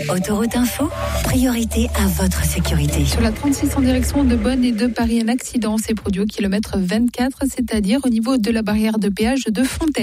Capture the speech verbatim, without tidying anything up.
Autoroute Info, priorité à votre sécurité. Sur la trente-six en direction de Bonn et de Paris, un accident s'est produit au kilomètre vingt-quatre, c'est-à-dire au niveau de la barrière de péage de Fontaine.